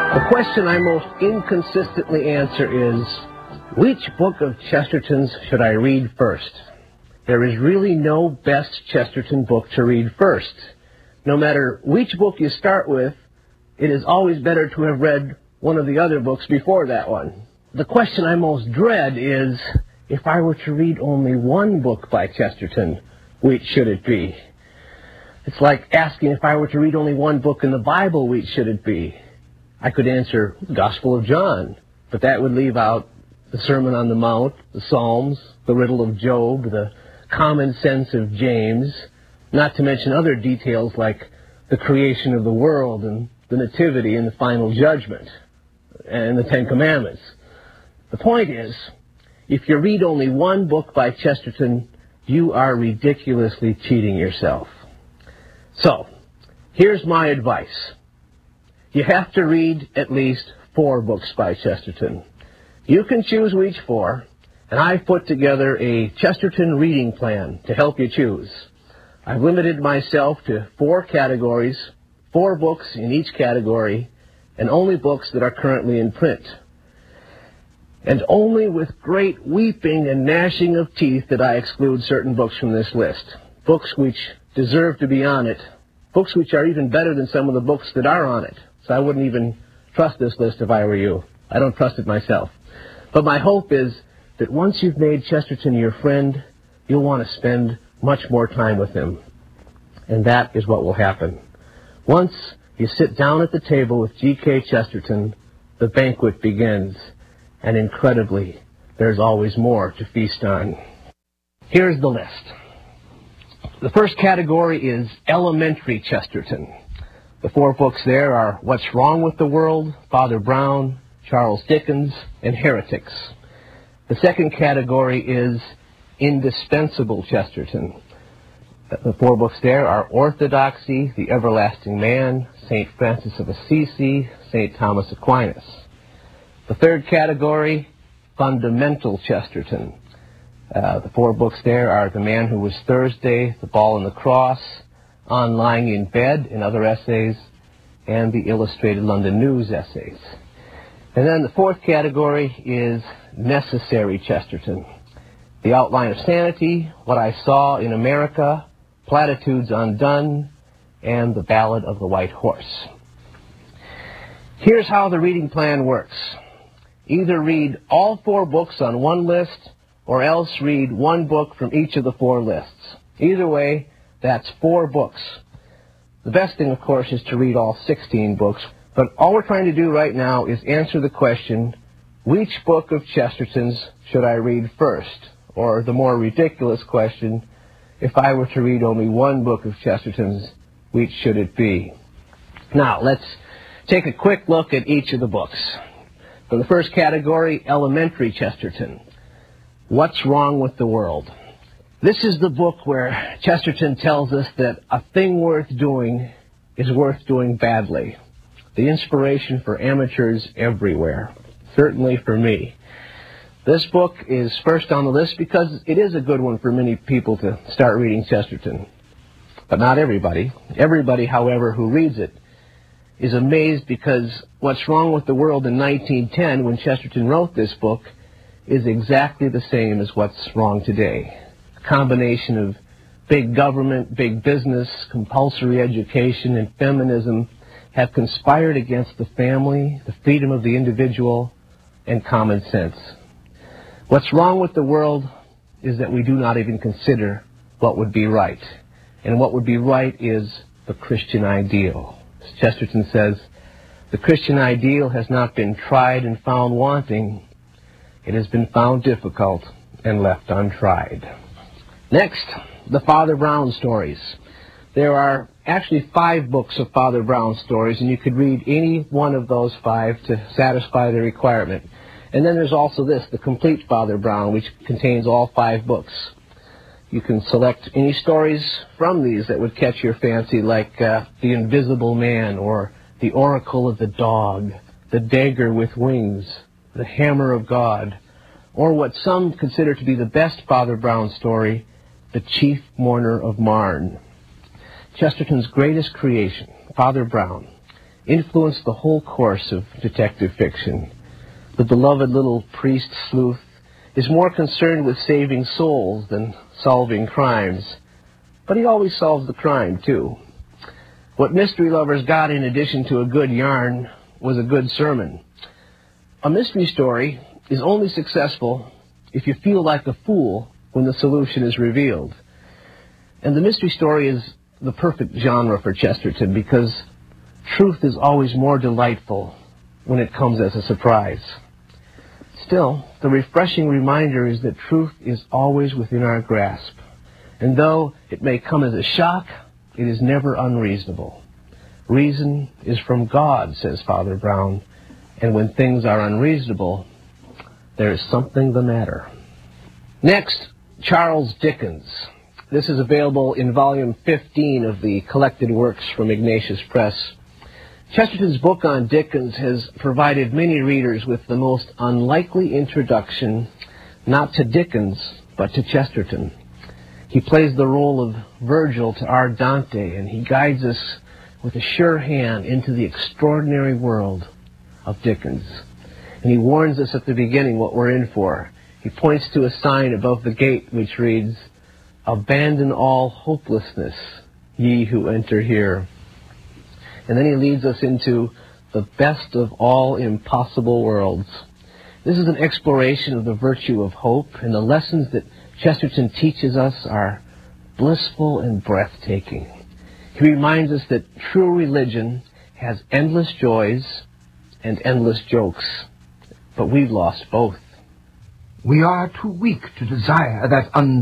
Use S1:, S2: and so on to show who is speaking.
S1: The question I most inconsistently answer is, which book of Chesterton's should I read first? There is really no best Chesterton book to read first. No matter which book you start with, it is always better to have read one of the other books before that one. The question I most dread is, if I were to read only one book by Chesterton, which should it be? It's like asking if I were to read only one book in the Bible, which should it be? I could answer the Gospel of John, but that would leave out the Sermon on the Mount, the Psalms, the riddle of Job, the common sense of James, not to mention other details like the creation of the world and the Nativity and the final judgment and the Ten Commandments. The point is, if you read only one book by Chesterton, you are ridiculously cheating yourself. So, here's my advice. You have to read at least 4 books by Chesterton. You can choose which 4, and I've put together a Chesterton reading plan to help you choose. I've limited myself to 4 categories, 4 books in each category, and only books that are currently in print. And only with great weeping and gnashing of teeth did I exclude certain books from this list. Books which deserve to be on it. Books which are even better than some of the books that are on it. So I wouldn't even trust this list if I were you. I don't trust it myself. But my hope is that once you've made Chesterton your friend, you'll want to spend much more time with him. And that is what will happen. Once you sit down at the table with G.K. Chesterton, the banquet begins. And incredibly, there's always more to feast on. Here's the list. The first category is elementary Chesterton. The 4 books there are What's Wrong with the World, Father Brown, Charles Dickens, and Heretics. The second category is indispensable Chesterton. The 4 books there are Orthodoxy, The Everlasting Man, St. Francis of Assisi, St. Thomas Aquinas. The third category, fundamental Chesterton. The 4 books there are The Man Who Was Thursday, The Ball and the Cross, On Lying in Bed and Other Essays, and the Illustrated London News Essays. And then the 4th category is necessary Chesterton. The Outline of Sanity, What I Saw in America, Platitudes Undone, and The Ballad of the White Horse. Here's how the reading plan works. Either read all 4 books on one list, or else read one book from each of the 4 lists. Either way, that's 4 books. The best thing, of course, is to read all 16 books. But all we're trying to do right now is answer the question, which book of Chesterton's should I read first? Or the more ridiculous question, if I were to read only one book of Chesterton's, which should it be? Now, let's take a quick look at each of the books. For the first category, elementary Chesterton. What's Wrong with the World? This is the book where Chesterton tells us that a thing worth doing is worth doing badly. The inspiration for amateurs everywhere. Certainly for me. This book is first on the list because it is a good one for many people to start reading Chesterton. But not everybody. Everybody, however, who reads it is amazed because What's Wrong with the World in 1910, when Chesterton wrote this book, is exactly the same as what's wrong today. A combination of big government, big business, compulsory education, and feminism have conspired against the family, the freedom of the individual, and common sense. What's wrong with the world is that we do not even consider what would be right. And what would be right is the Christian ideal. As Chesterton says, the Christian ideal has not been tried and found wanting. It has been found difficult and left untried. Next, the Father Brown stories. There are actually 5 books of Father Brown stories, and you could read any one of those 5 to satisfy the requirement. And then there's also this, the Complete Father Brown, which contains all 5 books. You can select any stories from these that would catch your fancy, like The Invisible Man, or The Oracle of the Dog, The Dagger with Wings, The Hammer of God, or what some consider to be the best Father Brown story, The Chief Mourner of Marne. Chesterton's greatest creation, Father Brown, influenced the whole course of detective fiction. The beloved little priest sleuth is more concerned with saving souls than solving crimes, but he always solves the crime, too. What mystery lovers got in addition to a good yarn was a good sermon. A mystery story is only successful if you feel like a fool when the solution is revealed. And the mystery story is the perfect genre for Chesterton because truth is always more delightful when it comes as a surprise. Still, the refreshing reminder is that truth is always within our grasp. And though it may come as a shock, it is never unreasonable. Reason is from God, says Father Brown, and when things are unreasonable, there is something the matter. Next, Charles Dickens. This is available in volume 15 of the Collected Works from Ignatius Press. Chesterton's book on Dickens has provided many readers with the most unlikely introduction, not to Dickens, but to Chesterton. He plays the role of Virgil to our Dante, and he guides us with a sure hand into the extraordinary world of Dickens. And he warns us at the beginning what we're in for. He points to a sign above the gate which reads, "Abandon all hopelessness, ye who enter here." And then he leads us into the best of all impossible worlds. This is an exploration of the virtue of hope, and the lessons that Chesterton teaches us are blissful and breathtaking. He reminds us that true religion has endless joys and endless jokes, but we've lost both.
S2: We are too weak to desire that